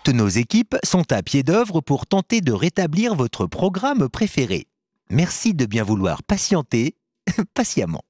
Toutes nos équipes sont à pied d'œuvre pour tenter de rétablir votre programme préféré. Merci de bien vouloir patienter patiemment.